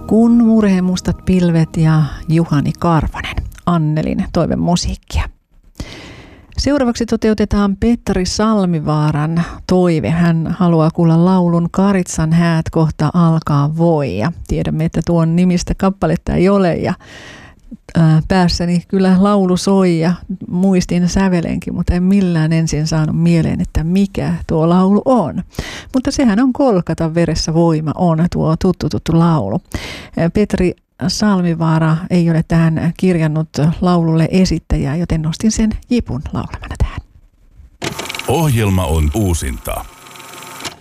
Kun murheen mustat pilvet ja Juhani Karvanen, Annelin toivemusiikkia. Seuraavaksi toteutetaan Petteri Salmivaaran toive. Hän haluaa kuulla laulun Karitsan häät kohta alkaa voi. Ja tiedämme, että tuon nimistä kappaletta ei ole ja päässäni kyllä laulu soi ja muistin sävelenkin, mutta en millään ensin saanut mieleen, että mikä tuo laulu on. Mutta sehän on Kolkata veressä voima on tuo tuttu laulu. Petteri Salmivaara ei ole tähän kirjannut laululle esittäjää, joten nostin sen Jipun laulamana tähän. Ohjelma on uusinta.